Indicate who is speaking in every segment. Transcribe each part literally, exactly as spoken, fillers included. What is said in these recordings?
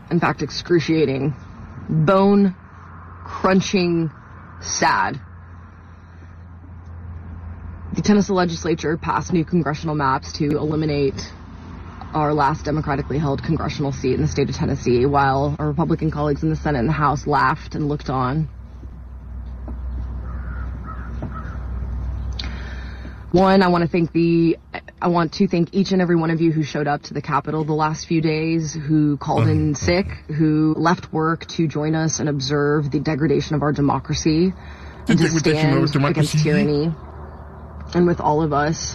Speaker 1: in fact, excruciating, bone-crunching, sad. The Tennessee legislature passed new congressional maps to eliminate our last democratically held congressional seat in the state of Tennessee, while our Republican colleagues in the Senate and the House laughed and looked on. One, I want to thank the, I want to thank each and every one of you who showed up to the Capitol the last few days, who called in sick, who left work to join us and observe the degradation of our democracy and to stand against tyranny. And with all of us,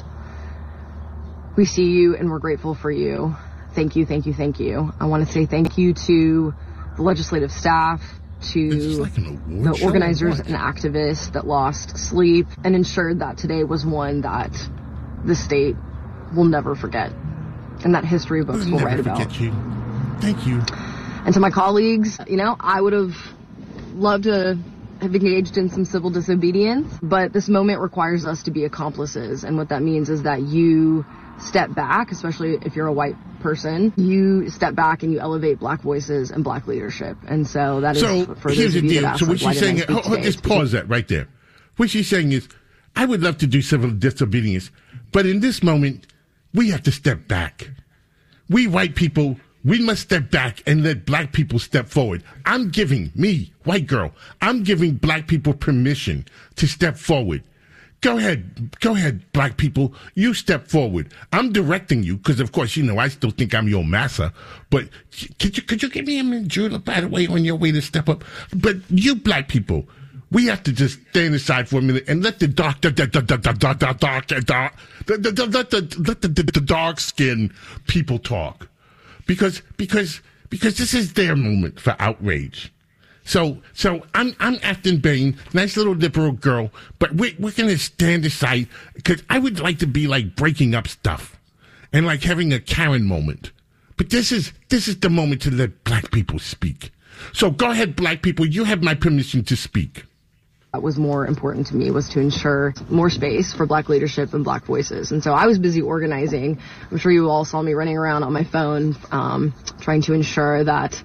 Speaker 1: we see you and we're grateful for you. Thank you, thank you, thank you. I want to say thank you to the legislative staff, to like the organizers and activists that lost sleep and ensured that today was one that the state will never forget and that history books will write about.
Speaker 2: You. Thank you.
Speaker 1: And to my colleagues, you know, I would have loved to have engaged in some civil disobedience, but this moment requires us to be accomplices. And what that means is that you step back, especially if you're a white person, you step back and you elevate black voices and black leadership. And so that
Speaker 2: so
Speaker 1: is for
Speaker 2: here's
Speaker 1: those
Speaker 2: the
Speaker 1: of you
Speaker 2: deal.
Speaker 1: that ask,
Speaker 2: So what
Speaker 1: like,
Speaker 2: she's saying, is, hold, hold, just pause that right there. What she's saying is, I would love to do civil disobedience, but in this moment, we have to step back. We white people, we must step back and let black people step forward. I'm giving, me, white girl, I'm giving black people permission to step forward. Go ahead, go ahead, black people. You step forward. I'm directing you because, of course, you know I still think I'm your massa. But could you could you give me a minute, Judah, by the way, on your way to step up? But you, black people, we have to just stand aside for a minute and let the dark, the the the the the dark, the dark, the the the let the let the the dark skinned people talk, because because because this is their moment for outrage. So, so I'm, I'm Afton Bain, nice little liberal girl, but we're, we're going to stand aside because I would like to be like breaking up stuff and like having a Karen moment. But this is, this is the moment to let black people speak. So go ahead, black people. You have my permission to speak.
Speaker 1: What was more important to me was to ensure more space for black leadership and black voices. And so I was busy organizing. I'm sure you all saw me running around on my phone, um, trying to ensure that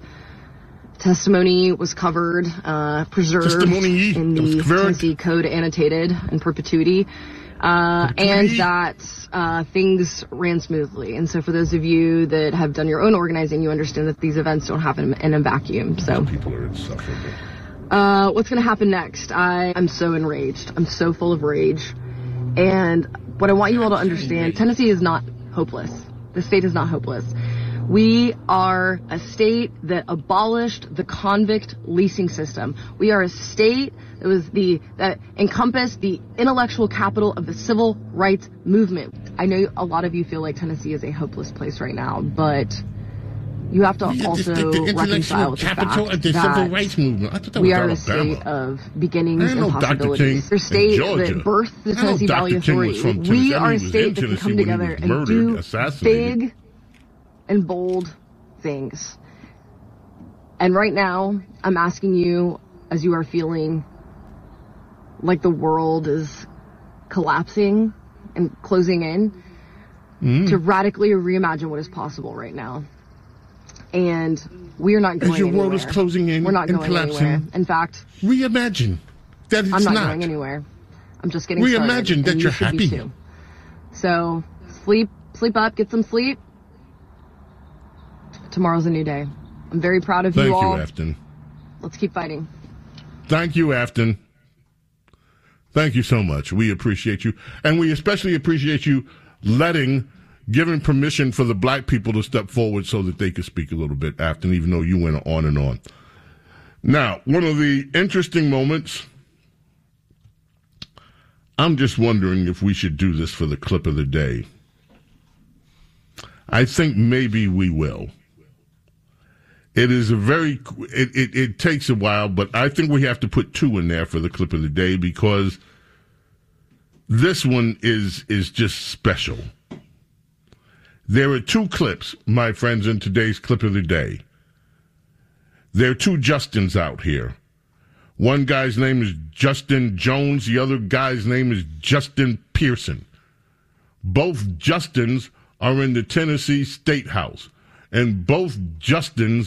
Speaker 1: testimony was covered, uh, preserved testimony in the Tennessee Code annotated in perpetuity, uh, and that uh, things ran smoothly. And so for those of you that have done your own organizing, you understand that these events don't happen in a vacuum. So
Speaker 2: people are insufferable.
Speaker 1: Uh, what's going to happen next? I am so enraged. I'm so full of rage. And what I want you all to understand, Tennessee is not hopeless. The state is not hopeless. We are a state that abolished the convict leasing system. We are a state that was the that encompassed the intellectual capital of the civil rights movement. I know a lot of you feel like Tennessee is a hopeless place right now, but you have to also
Speaker 2: the, the, the
Speaker 1: reconcile with the fact
Speaker 2: of the
Speaker 1: that
Speaker 2: civil rights movement. I thought that
Speaker 1: we
Speaker 2: was
Speaker 1: are
Speaker 2: Alabama.
Speaker 1: a state of beginnings and
Speaker 2: know
Speaker 1: possibilities. We're a state that birthed the Tennessee Valley Authority. We are a state that can come together and
Speaker 2: murdered,
Speaker 1: do big and bold things. And right now, I'm asking you, as you are feeling like the world is collapsing and closing in, mm. to radically reimagine what is possible right now. And we are not going
Speaker 2: As your
Speaker 1: anywhere.
Speaker 2: world is closing in
Speaker 1: We're not
Speaker 2: and
Speaker 1: going
Speaker 2: collapsing.
Speaker 1: anywhere. In fact,
Speaker 2: reimagine that it's
Speaker 1: I'm not,
Speaker 2: not
Speaker 1: going anywhere. I'm just getting
Speaker 2: reimagine
Speaker 1: started.
Speaker 2: that
Speaker 1: and
Speaker 2: you're
Speaker 1: you
Speaker 2: happy.
Speaker 1: Too. So sleep, sleep up, get some sleep. Tomorrow's a new day. I'm very proud of
Speaker 2: Thank
Speaker 1: you all.
Speaker 2: Thank you, Afton.
Speaker 1: Let's keep fighting.
Speaker 2: Thank you, Afton. Thank you so much. We appreciate you. And we especially appreciate you letting, giving permission for the black people to step forward so that they could speak a little bit, Afton, even though you went on and on. Now, one of the interesting moments, I'm just wondering if we should do this for the clip of the day. I think maybe we will. It is a very, it, it, it takes a while, but I think we have to put two in there for the clip of the day because this one is is just special. There are two clips, my friends, in today's clip of the day. There are two Justins out here. One guy's name is Justin Jones. The other guy's name is Justin Pearson. Both Justins are in the Tennessee State House, and both Justins